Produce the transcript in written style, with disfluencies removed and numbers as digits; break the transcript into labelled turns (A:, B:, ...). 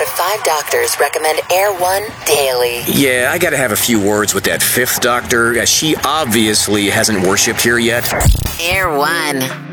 A: of 5 doctors recommend Air One daily.
B: Yeah, I gotta have a few words with that 5th doctor, as she obviously hasn't worshipped here yet.
A: Air One.